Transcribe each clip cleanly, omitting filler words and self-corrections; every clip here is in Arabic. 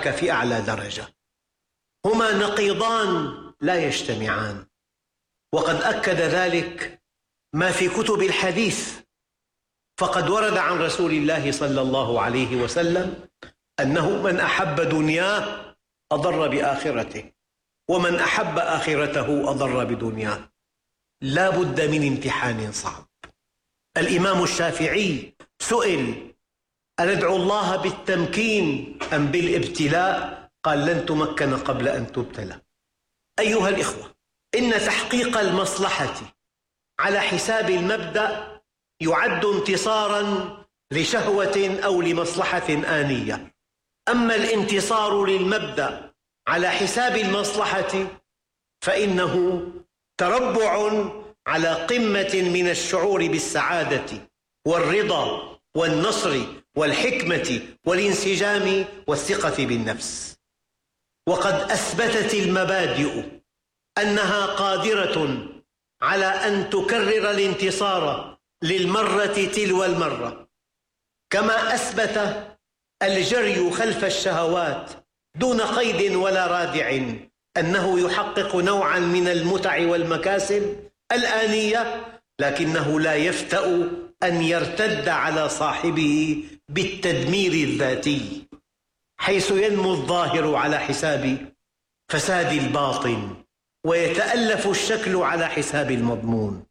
وضعك في أعلى درجة. هما نقيضان لا يجتمعان، وقد أكد ذلك ما في كتب الحديث، فقد ورد عن رسول الله صلى الله عليه وسلم أنه من أحب دنياه أضر بآخرته، ومن أحب آخرته أضر بدنياه. لا بد من امتحان صعب. الإمام الشافعي سئل: أندعو الله بالتمكين أم بالابتلاء؟ قال: لن تمكن قبل أن تبتلى. أيها الإخوة، إن تحقيق المصلحة على حساب المبدأ يعد انتصاراً لشهوة أو لمصلحة آنية. أما الانتصار للمبدأ على حساب المصلحة فإنه تربع على قمة من الشعور بالسعادة والرضا والنصر والحكمة والانسجام والثقة بالنفس. وقد أثبتت المبادئ أنها قادرة على أن تكرر الانتصار للمرة تلو المرة، كما أثبت الجري خلف الشهوات دون قيد ولا رادع أنه يحقق نوعاً من المتع والمكاسب الآنية، لكنه لا يفتأ أن يرتد على صاحبه بالتدمير الذاتي، حيث ينمو الظاهر على حساب فساد الباطن ويتألف الشكل على حساب المضمون.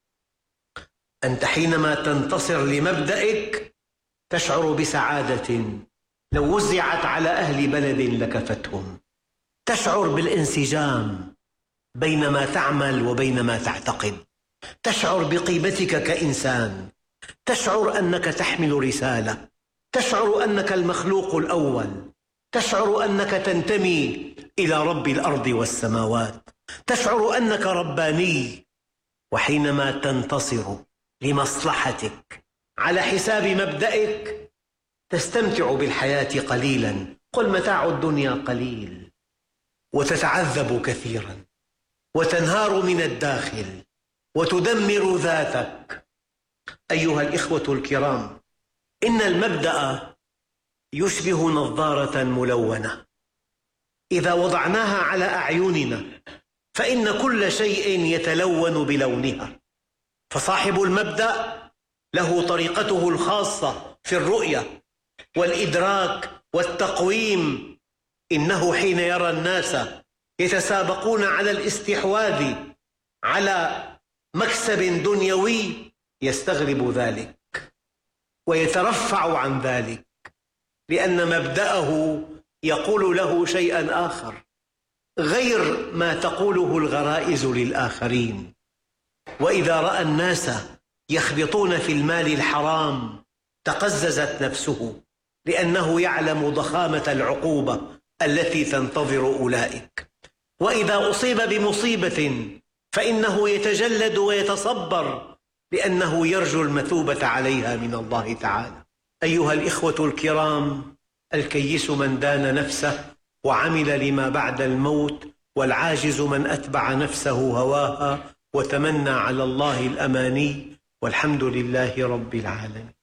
أنت حينما تنتصر لمبدئك تشعر بسعادة لو وزعت على أهل بلد لكفتهم، تشعر بالانسجام بين ما تعمل وبين ما تعتقد، تشعر بقيمتك كإنسان، تشعر أنك تحمل رسالة، تشعر أنك المخلوق الأول، تشعر أنك تنتمي إلى رب الأرض والسماوات، تشعر أنك رباني. وحينما تنتصر لمصلحتك على حساب مبدئك تستمتع بالحياة قليلا، قل متاع الدنيا قليل، وتتعذب كثيرا وتنهار من الداخل وتدمر ذاتك. أيها الإخوة الكرام، إن المبدأ يشبه نظارة ملونة، إذا وضعناها على أعيننا فإن كل شيء يتلون بلونها. فصاحب المبدأ له طريقته الخاصة في الرؤية والإدراك والتقويم. إنه حين يرى الناس يتسابقون على الاستحواذ على مكسب دنيوي يستغرب ذلك ويترفع عن ذلك، لأن مبدأه يقول له شيئا آخر غير ما تقوله الغرائز للآخرين. وإذا رأى الناس يخبطون في المال الحرام تقززت نفسه، لأنه يعلم ضخامة العقوبة التي تنتظر أولئك. وإذا أصيب بمصيبة فإنه يتجلد ويتصبر، لأنه يرجو المثوبة عليها من الله تعالى. أيها الإخوة الكرام، الكيس من دان نفسه وعمل لما بعد الموت، والعاجز من أتبع نفسه هواها وتمنى على الله الأماني، والحمد لله رب العالمين.